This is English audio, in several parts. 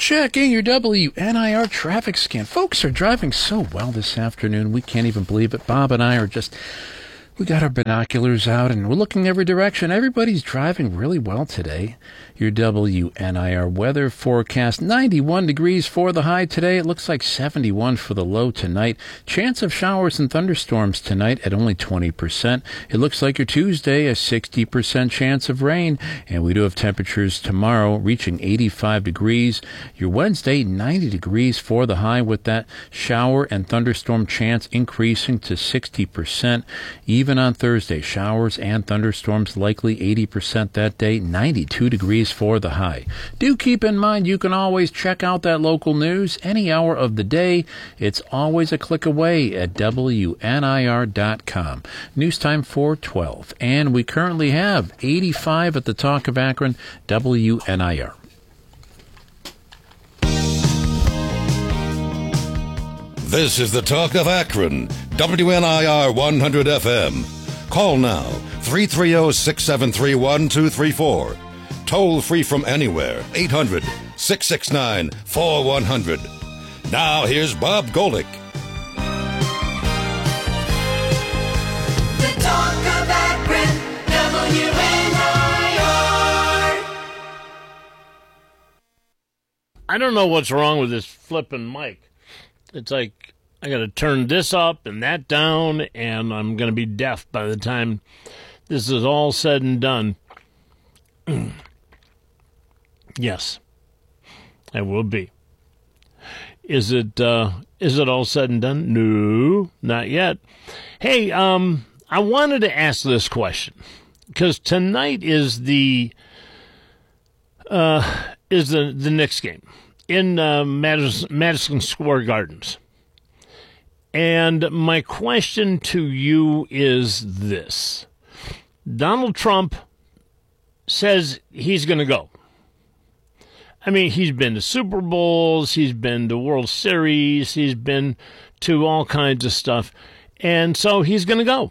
Checking your WNIR traffic scan. Folks are driving so well this afternoon, we can't even believe it. Bob and I are just... We got our binoculars out, and we're looking every direction. Everybody's driving really well today. Your WNIR weather forecast, 91 degrees for the high today. It looks like 71 for the low tonight. Chance of showers and thunderstorms tonight at only 20%. It looks like your Tuesday, a 60% chance of rain. And we do have temperatures tomorrow reaching 85 degrees. Your Wednesday, 90 degrees for the high, with that shower and thunderstorm chance increasing to 60%. Even on Thursday, showers and thunderstorms likely 80% that day, 92 degrees for the high. Do keep in mind you can always check out that local news any hour of the day. It's always a click away at WNIR.com. News time 4:12. And we currently have 85 at the Talk of Akron, WNIR. This is the Talk of Akron, WNIR 100 FM. Call now, 330-673-1234. Toll free from anywhere, 800-669-4100. Now here's Bob Golick. The Talk of Akron, WNIR. I don't know what's wrong with this flipping mic. It's like I got to turn this up and that down, and I'm going to be deaf by the time this is all said and done. Yes, I will be. Is it all said and done? No, not yet. Hey, I wanted to ask this question because tonight is the Knicks game in Madison Square Gardens. And my question to you is this. Donald Trump says he's going to go. I mean, he's been to Super Bowls, he's been to World Series, he's been to all kinds of stuff, and so he's going to go.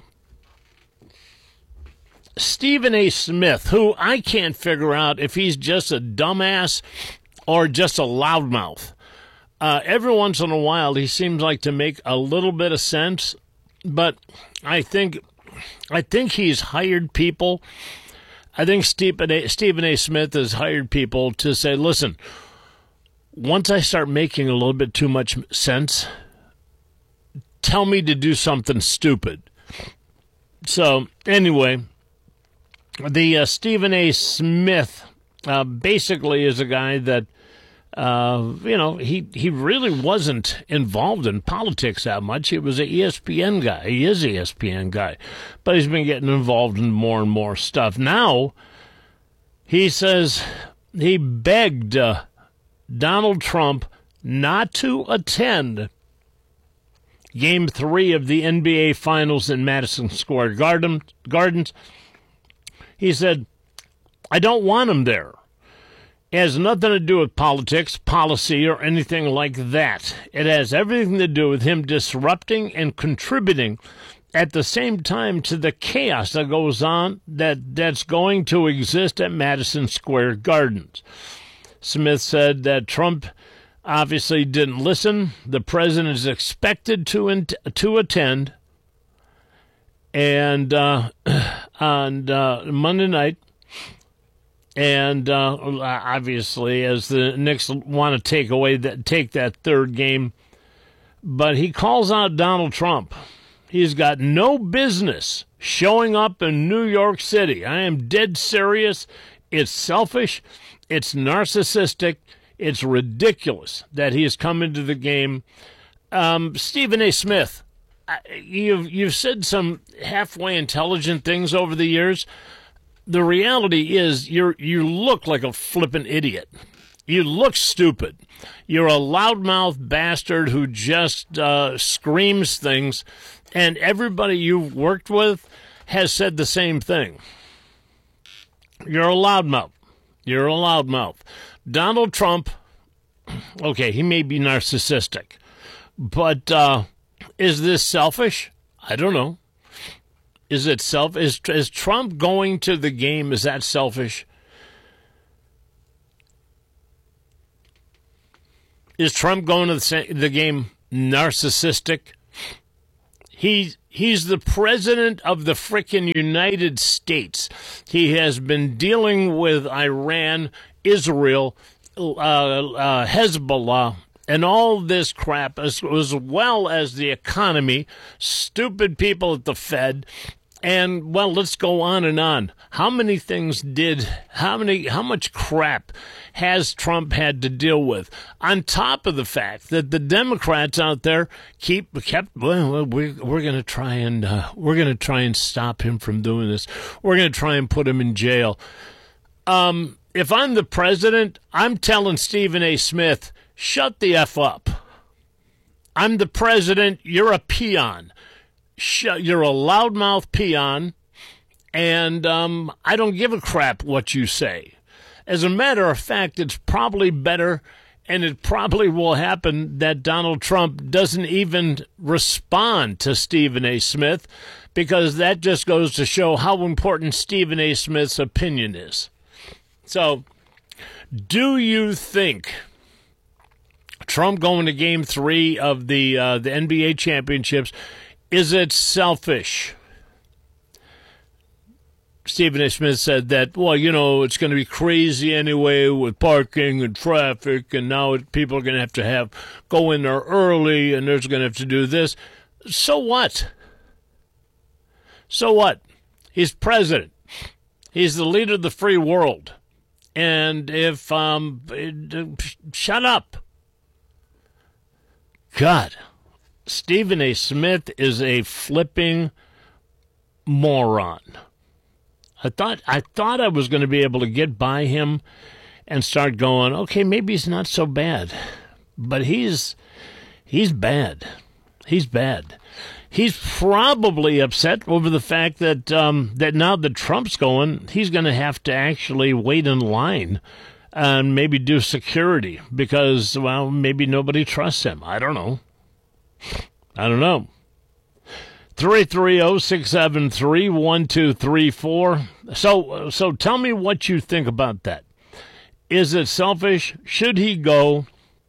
Stephen A. Smith, who I can't figure out if he's just a dumbass or just a loudmouth. Every once in a while, he seems like to make a little bit of sense, but I think he's hired people. I think Stephen A. Smith has hired people to say, listen, once I start making a little bit too much sense, tell me to do something stupid. So, anyway, the Stephen A. Smith basically is a guy that, he really wasn't involved in politics that much. He was an ESPN guy. He is an ESPN guy. But he's been getting involved in more and more stuff. Now, he says he begged Donald Trump not to attend Game 3 of the NBA Finals in Madison Square Gardens. He said, I don't want him there. It has nothing to do with politics, policy, or anything like that. It has everything to do with him disrupting and contributing at the same time to the chaos that goes on, that's going to exist at Madison Square Gardens. Smith said that Trump obviously didn't listen. The president is expected to attend, and on Monday night. And obviously, as the Knicks want to take that third game, but he calls out Donald Trump. He's got no business showing up in New York City. I am dead serious. It's selfish. It's narcissistic. It's ridiculous that he has come into the game. Stephen A. Smith, you've said some halfway intelligent things over the years. The reality is you look like a flippin' idiot. You look stupid. You're a loudmouth bastard who just screams things, and everybody you've worked with has said the same thing. You're a loudmouth. You're a loudmouth. Donald Trump, okay, he may be narcissistic, but is this selfish? I don't know. Is it is Trump going to the game, is that selfish? Is Trump going to the game narcissistic? He's the president of the frickin' United States. He has been dealing with Iran, Israel, Hezbollah, and all this crap, as well as the economy, stupid people at the Fed, and, well, let's go on and on. How much crap has Trump had to deal with? On top of the fact that the Democrats out there we're going to try and stop him from doing this. We're going to try and put him in jail. If I'm the president, I'm telling Stephen A. Smith, shut the F up. I'm the president. You're a peon. You're a loudmouth peon, and I don't give a crap what you say. As a matter of fact, it's probably better, and it probably will happen, that Donald Trump doesn't even respond to Stephen A. Smith, because that just goes to show how important Stephen A. Smith's opinion is. So, do you think Trump going to Game 3 of the NBA championships, is it selfish? Stephen A. Smith said that, well, it's going to be crazy anyway with parking and traffic, and now people are going to have go in there early, and they're going to have to do this. So what? So what? He's president. He's the leader of the free world. And if, shut up. God, Stephen A. Smith is a flipping moron. I thought I was going to be able to get by him and start going, okay, maybe he's not so bad. But he's bad. He's bad. He's probably upset over the fact that that now that Trump's going, he's going to have to actually wait in line and maybe do security because, well, maybe nobody trusts him. I don't know. 330-673-1234. So tell me what you think about that. Is it selfish? Should he go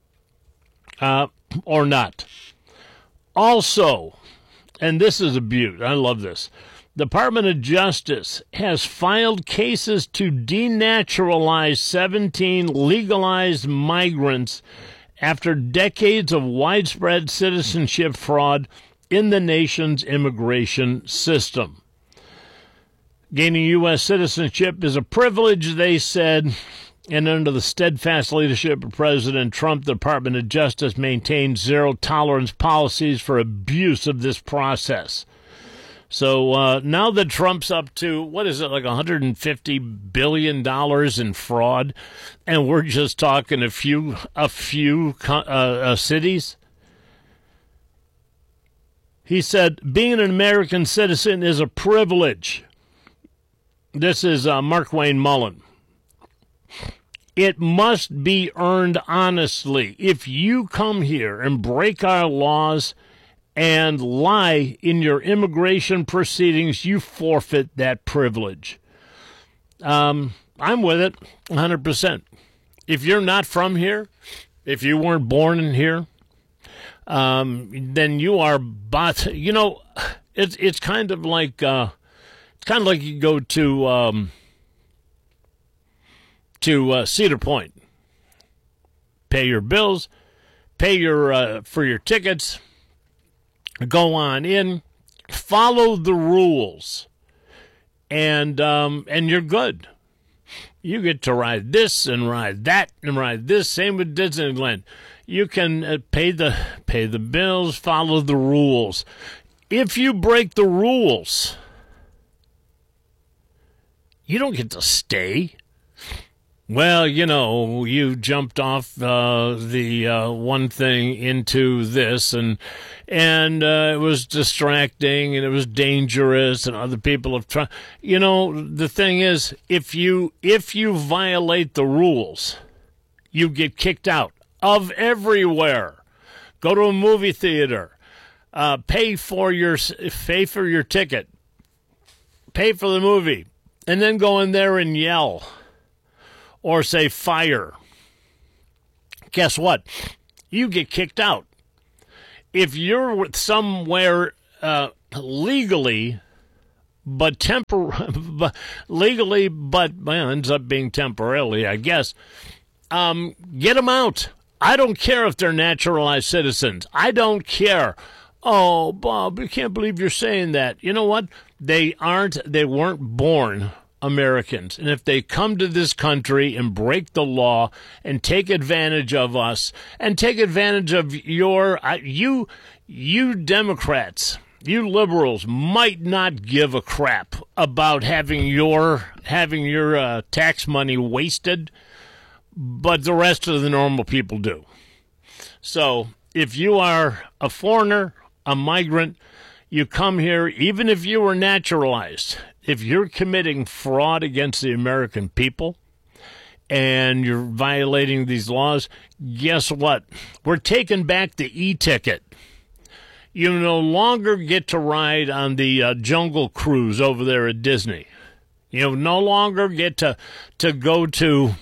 or not? Also, and this is a beaut, I love this, Department of Justice has filed cases to denaturalize 17 legalized migrants after decades of widespread citizenship fraud in the nation's immigration system. Gaining U.S. citizenship is a privilege, they said, and under the steadfast leadership of President Trump, the Department of Justice maintains zero-tolerance policies for abuse of this process. So now that Trump's up to, what is it, like $150 billion in fraud, and we're just talking a few cities, he said, being an American citizen is a privilege. This is Mark Wayne Mullen. It must be earned honestly. If you come here and break our laws and lie in your immigration proceedings, you forfeit that privilege. I'm with it 100%. If you're not from here, if you weren't born in here, then you are it's kind of like you go to Cedar Point, pay your bills, pay your for your tickets, go on in, follow the rules, and you're good. You get to ride this and ride that and ride this. Same with Disneyland. You can pay the bills, follow the rules. If you break the rules, you don't get to stay. Well, you jumped off the one thing into this, and it was distracting, and it was dangerous, and other people have tried. The thing is, if you violate the rules, you get kicked out of everywhere. Go to a movie theater, pay for your ticket, pay for the movie, and then go in there and yell. Or say fire. Guess what? you get kicked out. If you're somewhere legally, but ends up being temporarily, I guess, get them out. I don't care if they're naturalized citizens. I don't care. Oh, Bob, I can't believe you're saying that. You know what? They weren't born Americans. And if they come to this country and break the law and take advantage of us and take advantage of you Democrats, you liberals might not give a crap about having your tax money wasted, but the rest of the normal people do. So if you are a foreigner, a migrant, you come here, even if you were naturalized, if you're committing fraud against the American people and you're violating these laws, guess what? We're taking back the e-ticket. You no longer get to ride on the Jungle Cruise over there at Disney. You no longer get to go to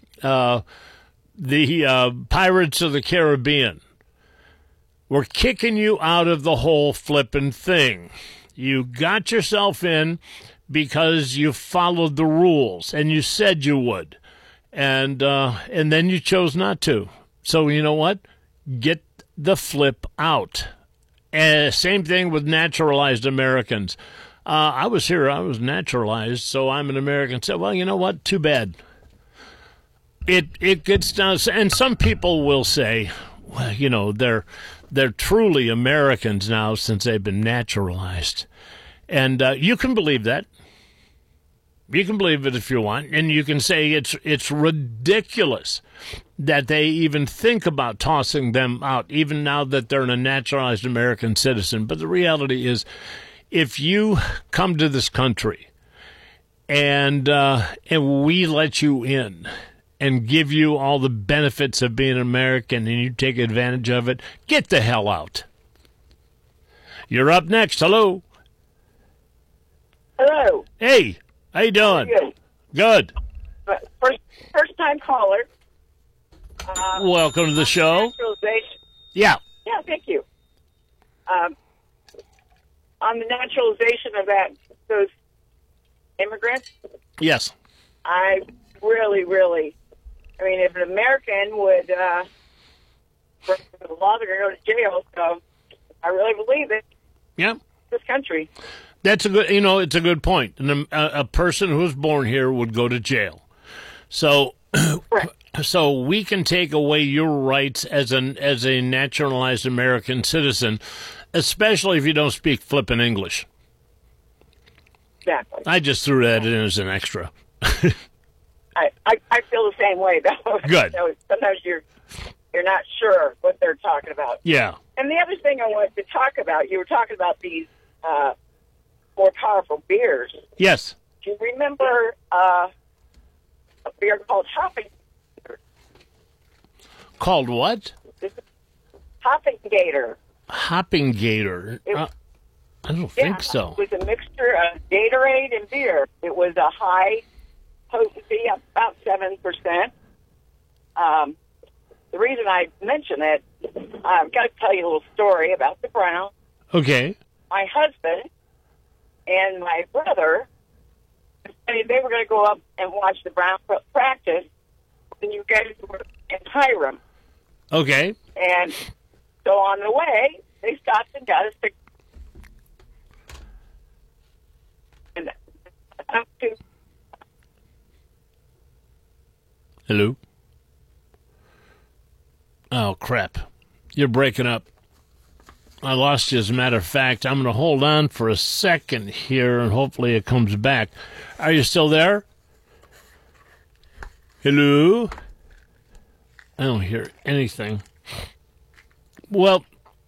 the Pirates of the Caribbean. We're kicking you out of the whole flippin' thing. You got yourself in because you followed the rules and you said you would, and then you chose not to. So you know what? Get the flip out. Same thing with naturalized Americans. I was here. I was naturalized, so I'm an American. So, well, you know what? Too bad. It gets down, and some people will say, well, you know, they're truly Americans now since they've been naturalized. And you can believe that. You can believe it if you want. And you can say it's ridiculous that they even think about tossing them out, even now that they're a naturalized American citizen. But the reality is, if you come to this country and we let you in and give you all the benefits of being an American and you take advantage of it, get the hell out. You're up next. Hello. Hello. Hey, how you doing? Good. First time caller. Welcome to the show. Naturalization. Yeah. Yeah, thank you. On the naturalization of those immigrants, Yes. I really, I mean, if an American would break the law, they're going to go to jail. So I really believe it. Yeah. This country. That's it's a good point. And a person who was born here would go to jail. So, Correct. so we can take away your rights as a naturalized American citizen, especially if you don't speak flippin' English. Exactly. I just threw that in as an extra. I feel the same way, though. Good. Sometimes you're not sure what they're talking about. Yeah. And the other thing I wanted to talk about, you were talking about these more powerful beers. Yes. Do you remember a beer called Hopping? Called what? Hopping Gator. Hopping Gator. I don't think so. It was a mixture of Gatorade and beer. It was a high potency, about 7%. The reason I mention it, I've got to tell you a little story about the Browns. Okay. My husband and my brother, they were going to go up and watch the Browns practice, and you guys were in Hiram. Okay. And so on the way, they stopped and got us to. And Hello? Oh, crap. You're breaking up. I lost you, as a matter of fact. I'm going to hold on for a second here, and hopefully it comes back. Are you still there? Hello? I don't hear anything. Well,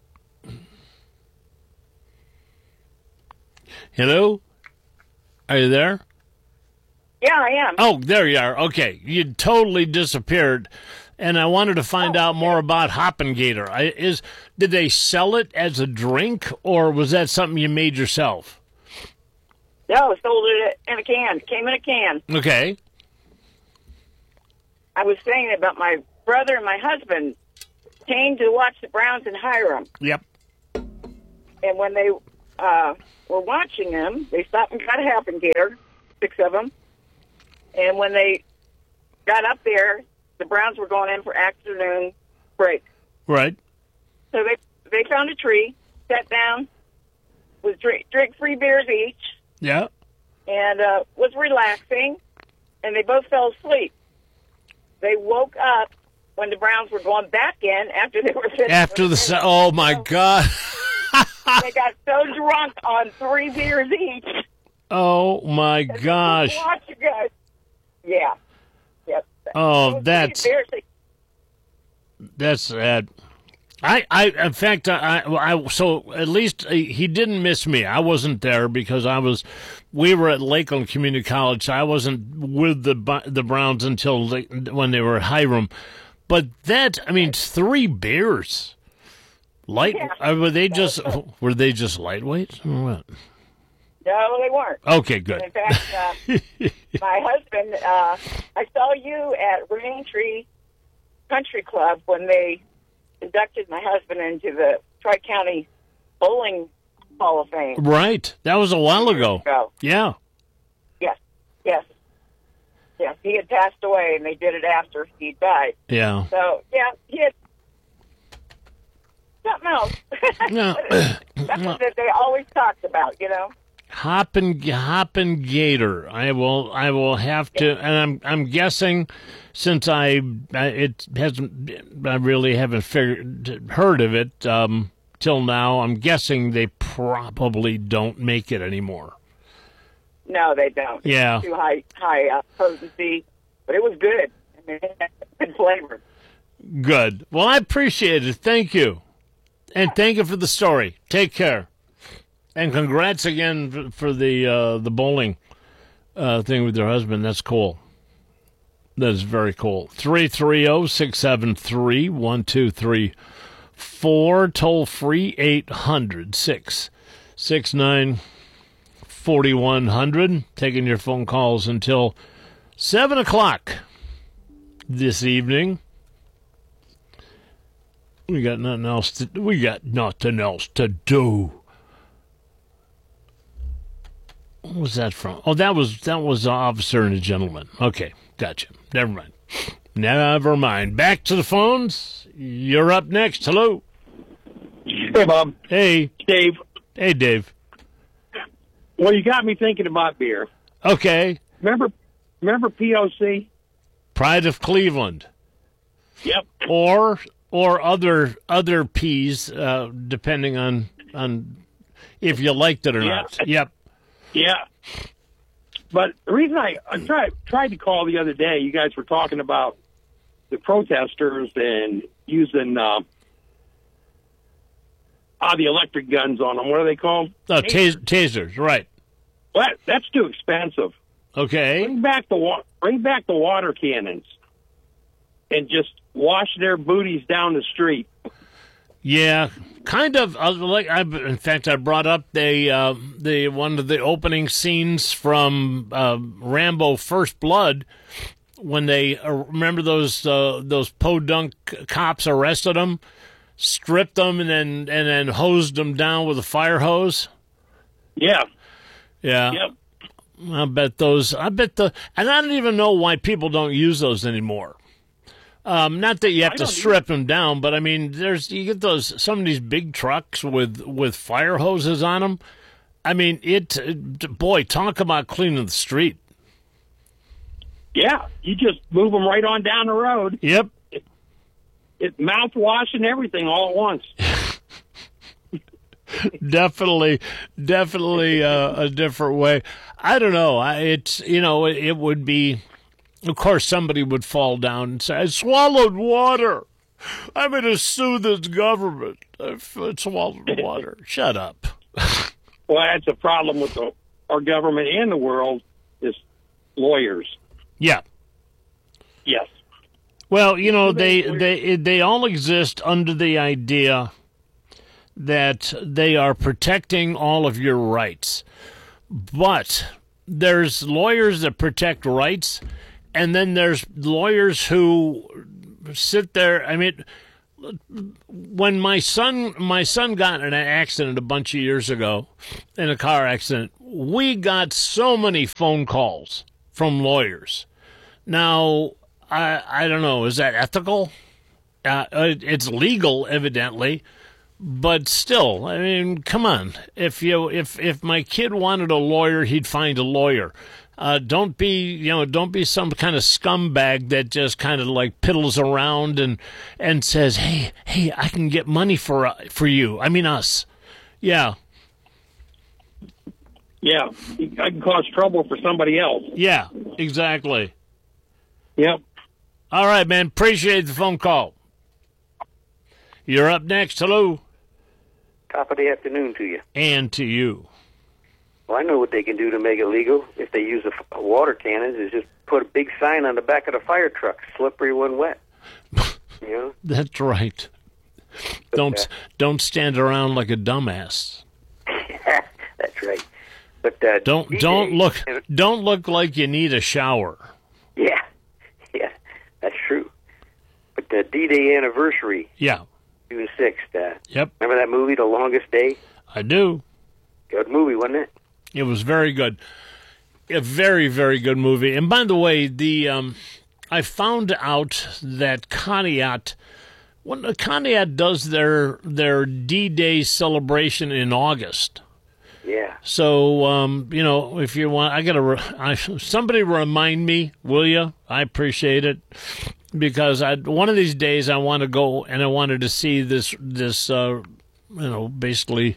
hello? Are you there? yeah, I am. Oh, there you are. Okay. You totally disappeared. And I wanted to find out more about Hoppin' Gator. Did they sell it as a drink, or was that something you made yourself? No, sold it in a can. Came in a can. Okay. I was saying about my brother and my husband. came to watch the Browns in Hiram. Yep. And when they were watching them, they stopped and got a Half and Gator, 6 of them. And when they got up there, the Browns were going in for afternoon break. Right. So they found a tree, sat down, was drink 3 beers each, Yeah. and was relaxing, and they both fell asleep. They woke up when the Browns were going back in after they were finished. After the oh my God. They got so drunk on 3 beers each. Oh my gosh. Watch you guys. Yeah. Yep. Oh, It was that's pretty embarrassing. that's sad. In fact, so at least he didn't miss me. I wasn't there because we were at Lakeland Community College. So I wasn't with the Browns until when they were at Hiram. But 3 beers. Were they just lightweights or what? No, they weren't. Okay, good. In fact, my husband, I saw you at Rain Tree Country Club when they inducted my husband into the Tri-County Bowling Hall of Fame. Right. That was a while ago. Yeah. Yes, yes. Yes, he had passed away, and they did it after he died. Yeah. So, yeah, he had something else. No. Something that they always talked about, you know? Hoppin' Gator. I will have to, and I'm guessing since I really haven't heard of it till now. I'm guessing they probably don't make it anymore. No, they don't. Yeah. It's too high potency, but it was good. I mean, good flavor. Good. Well, I appreciate it. Thank you, and thank you for the story. Take care. And congrats again for the bowling thing with your husband. That's cool. That is very cool. 330-673-1234. Toll free 800-669-4100. Taking your phone calls until 7 o'clock this evening. We got nothing else to do. What was that from? Oh, that was Officer and a Gentleman. Okay, gotcha. Never mind. Back to the phones. You're up next. Hello. Hey, Bob. Hey. Dave. Hey, Dave. Well, you got me thinking about beer. Okay. Remember POC? Pride of Cleveland. Yep. Or other P's, depending on if you liked it or not. Yep. Yeah. But the reason I tried to call the other day, you guys were talking about the protesters and using the electric guns on them. What are they called? Tasers, right. Well, that's too expensive. Okay. Bring back the water cannons and just wash their booties down the street. Yeah, kind of. In fact, I brought up the one of the opening scenes from Rambo: First Blood when they remember those podunk cops arrested them, stripped them, and then hosed them down with a fire hose. Yeah. Yeah. Yep. and I don't even know why people don't use those anymore. Not that you have to strip them down, but I mean, you get some of these big trucks with fire hoses on them. I mean, boy, talk about cleaning the street. Yeah, you just move them right on down the road. Yep. It mouthwash and everything all at once. Definitely a different way. I don't know. It would be. Of course, somebody would fall down and say, "I swallowed water. I'm going to sue this government. I swallowed water." Shut up. Well, that's a problem with our government and the world is lawyers. Yeah. Yes. Well, they all exist under the idea that they are protecting all of your rights. But there's lawyers that protect rights, and then there's lawyers who sit there. I mean, when my son got in an accident a bunch of years ago, in a car accident, we got so many phone calls from lawyers. Now, I don't know, is that ethical? It's legal, evidently, but still, I mean, come on. If my kid wanted a lawyer, he'd find a lawyer. Don't be some kind of scumbag that just kind of like piddles around and says, hey, I can get money for you. I mean us. Yeah. Yeah, I can cause trouble for somebody else. Yeah, exactly. Yep. All right, man. Appreciate the phone call. You're up next. Hello. Top of the afternoon to you. And to you. Well, I know what they can do to make it legal if they use a water cannons is just put a big sign on the back of the fire truck, slippery when wet. You know? That's right. But, Don't stand around like a dumbass. That's right. But Don't look like you need a shower. Yeah, that's true. But the D-Day anniversary, Yeah. June 6th. Yep. Remember that movie, The Longest Day? I do. Good movie, wasn't it? It was very good. A very, very good movie. And by the way, I found out that Conneaut, when Conneaut does their D-Day celebration in August. Yeah. So, if you want, somebody remind me, will you? I appreciate it. Because one of these days I want to go and I wanted to see this basically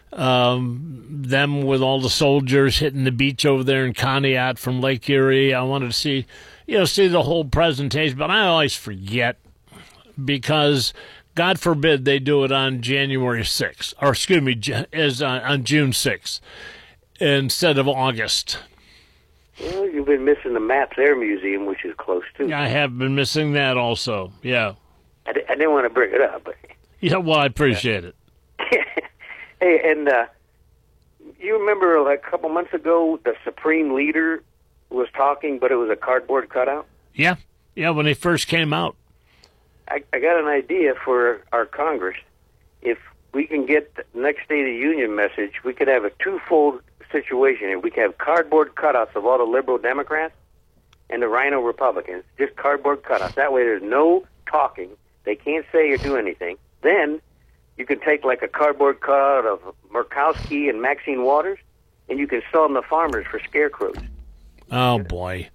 them with all the soldiers hitting the beach over there in Conneaut from Lake Erie. I wanted to see the whole presentation, but I always forget because God forbid they do it on January 6th, or excuse me, on June 6th instead of August. Well, you've been missing the Maps Air Museum, which is close, too. I have been missing that also, yeah. I didn't want to bring it up, but... Yeah, well, I appreciate it. Hey, and you remember like a couple months ago, the Supreme Leader was talking, but it was a cardboard cutout? Yeah, when they first came out. I got an idea for our Congress. If we can get the next State of the Union message, we could have a twofold situation here. We could have cardboard cutouts of all the liberal Democrats and the Rhino Republicans, just cardboard cutouts. That way there's no talking. They can't say or do anything. Then you can take like a cardboard cutout of Murkowski and Maxine Waters, and you can sell them to farmers for scarecrows. Oh, boy.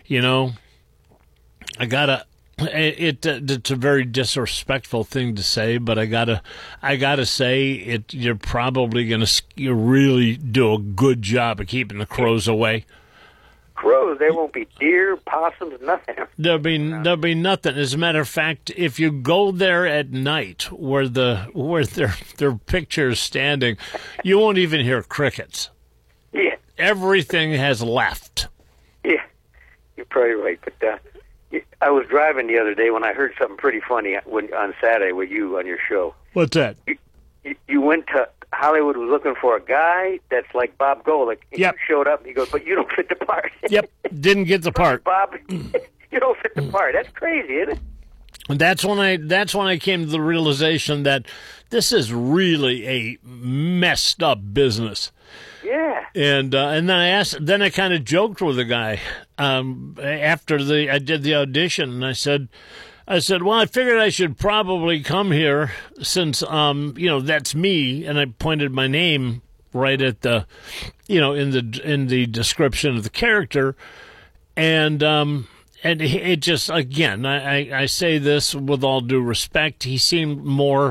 It's a very disrespectful thing to say, but I gotta say you're probably you really do a good job of keeping the crows away. Crows, there won't be deer, possums, nothing. There'll be nothing. As a matter of fact, if you go there at night where their picture is standing, you won't even hear crickets. Yeah. Everything has left. Yeah, you're probably right. But I was driving the other day when I heard something pretty funny on Saturday with you on your show. What's that? You went to Hollywood, was looking for a guy that's like Bob Golick. And Yep. You showed up and he goes, but you don't fit the part. Yep, didn't get the part. Bob, you don't fit the part. That's crazy, isn't it? And that's when I came to the realization that this is really a messed up business. Yeah. And then I kind of joked with the guy after I did the audition, and I said, well, I figured I should probably come here since that's me, and I pointed my name right at the in the description of the character, and it just, again, I say this with all due respect, he seemed more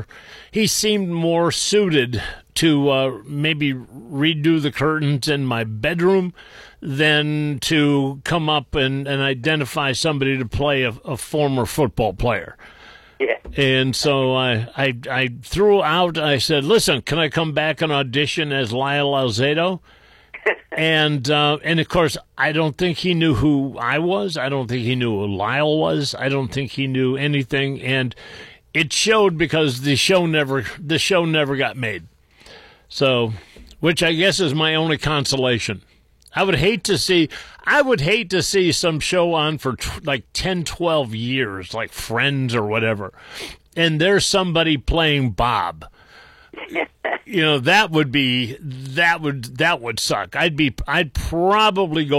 suited to maybe redo the curtains in my bedroom than to come up and identify somebody to play a former football player. Yeah. And so I threw out, I said, listen, can I come back and audition as Lyle Alzado? And of course, I don't think he knew who I was. I don't think he knew who Lyle was. I don't think he knew anything. And it showed because the show never got made. So, which I guess is my only consolation. I would hate to see some show on for like 10, 12 years, like Friends or whatever. and there's somebody playing Bob. You know, that would suck. I'd probably go